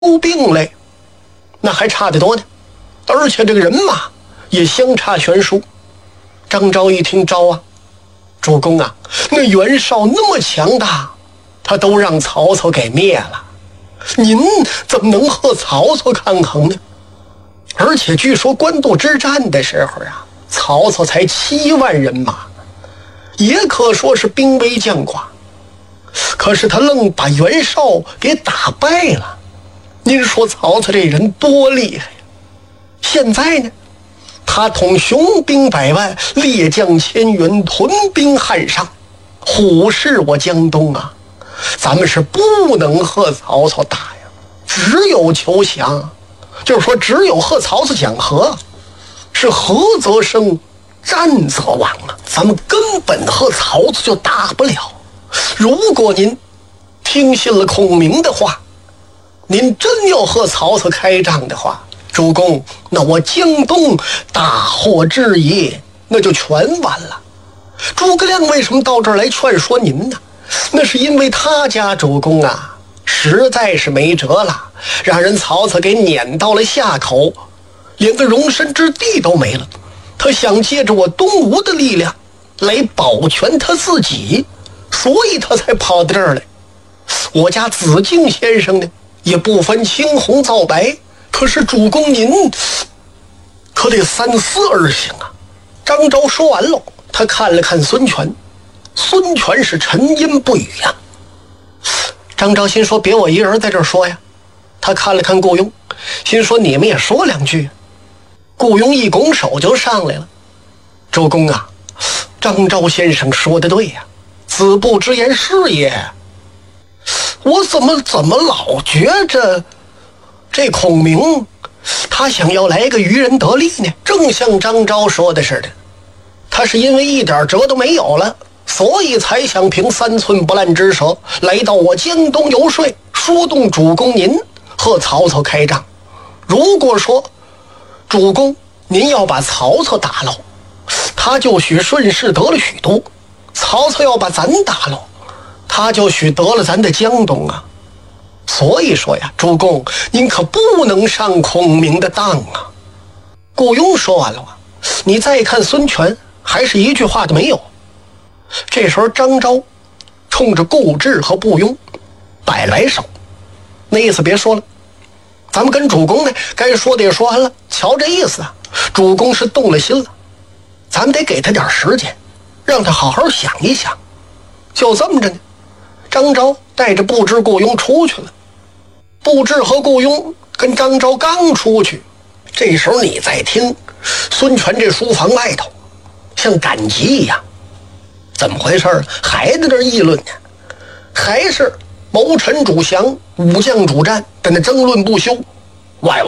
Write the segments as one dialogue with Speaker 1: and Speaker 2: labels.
Speaker 1: 病嘞，那还差得多呢。而且这个人马也相差悬殊。张昭一听，昭啊，主公啊，那袁绍那么强大，他都让曹操给灭了，您怎么能和曹操抗衡呢？而且据说官渡之战的时候啊，曹操才7万人马，也可说是兵微将寡，可是他愣把袁绍给打败了。您说曹操这人多厉害呀！现在呢，他统雄兵100万，列将千员，屯兵汉上，虎视我江东啊！咱们是不能和曹操打呀，只有求降，就是说只有和曹操讲和，是和则生，战则亡啊！咱们根本和曹操就打不了。如果您听信了孔明的话，您真要和曹操开仗的话，主公，那我江东大祸之野，那就全完了。诸葛亮为什么到这儿来劝说您呢？那是因为他家主公啊，实在是没辙了，让人曹操给撵到了下口，连个容身之地都没了。他想借着我东吴的力量来保全他自己，所以他才跑到这儿来。我家子敬先生呢，也不分青红皂白，可是主公您可得三思而行啊。张昭说完了，他看了看孙权，孙权是沉吟不语呀。张昭心说别我一人在这儿说呀，他看了看顾雍，心说你们也说两句。顾雍一拱手就上来了，主公啊，张昭先生说的对呀，子不知言是也。我怎么老觉着这孔明他想要来个渔人得利呢？正像张昭说的似的，他是因为一点辙都没有了，所以才想凭3寸不烂之舌来到我江东游说，说动主公您和曹操开仗。如果说主公您要把曹操打了，他就许顺势得了许都；曹操要把咱打了，他就许得了咱的江东啊。所以说呀，主公您可不能上孔明的当啊。顾雍说完了，你再看孙权，还是一句话都没有。这时候张昭冲着顾骘和步雍摆来手，那意思别说了，咱们跟主公呢该说的也说完了，瞧这意思啊，主公是动了心了，咱们得给他点时间，让他好好想一想。就这么着呢，张昭带着步骘、顾雍出去了。步骘和顾雍跟张昭刚出去，这时候你再听孙权这书房外头像赶集一样，怎么回事呢？还在那议论呢，还是谋臣主降，武将主战，在那争论不休。喂！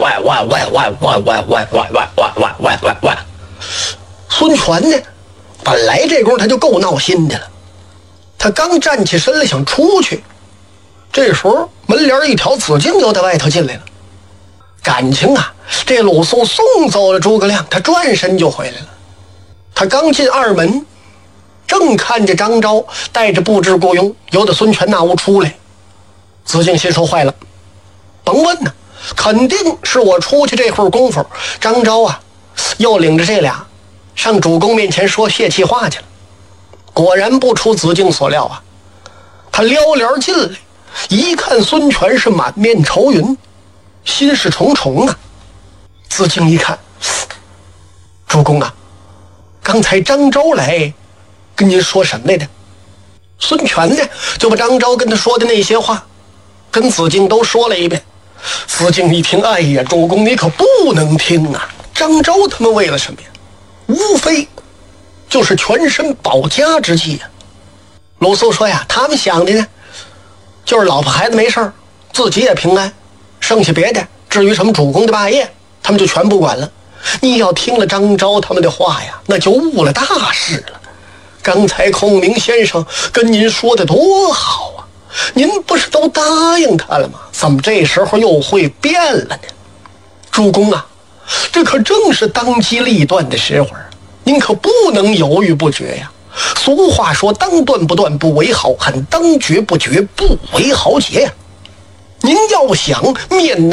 Speaker 1: 孙权呢，本来这功夫他就够闹心的了，他刚站起身来想出去，这时候门帘一挑，子敬又在外头进来了。感情啊，这鲁肃送走了诸葛亮，他转身就回来了。他刚进二门，正看着张昭带着步骘、顾雍由得孙权那屋出来，子敬心说坏了，甭问呢，肯定是我出去这会儿功夫，张昭啊又领着这俩上主公面前说泄气话去了。果然不出子敬所料啊，他撩帘进来，一看孙权是满面愁云，心事重重啊。子敬一看，主公啊，刚才张昭来跟您说什么来着？孙权呢就把张昭跟他说的那些话跟子敬都说了一遍。子敬一听，哎呀，主公你可不能听啊，张昭他们为了什么呀？无非就是全身保家之计呀。鲁肃说呀，他们想的呢就是老婆孩子没事，自己也平安，剩下别的至于什么主公的霸业他们就全不管了。你要听了张昭他们的话呀，那就误了大事了。刚才孔明先生跟您说的多好啊，您不是都答应他了吗？怎么这时候又会变了呢？主公啊，这可正是当机立断的时候，您可不能犹豫不决呀。俗话说，当断不断不为好汉，当决不决不为豪杰呀。 您要想面